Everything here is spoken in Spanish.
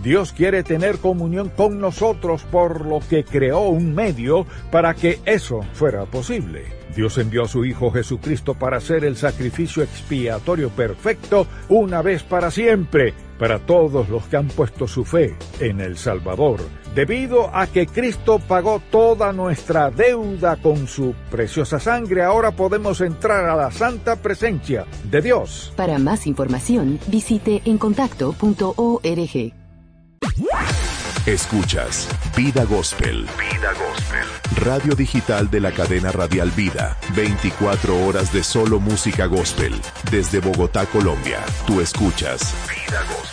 Dios quiere tener comunión con nosotros, por lo que creó un medio para que eso fuera posible. Dios envió a su Hijo Jesucristo para hacer el sacrificio expiatorio perfecto una vez para siempre, para todos los que han puesto su fe en el Salvador. Debido a que Cristo pagó toda nuestra deuda con su preciosa sangre, ahora podemos entrar a la santa presencia de Dios. Para más información, visite encontacto.org. Escuchas Vida Gospel. Vida Gospel. Radio digital de la cadena radial Vida. 24 horas de solo música gospel. Desde Bogotá, Colombia. Tú escuchas Vida Gospel.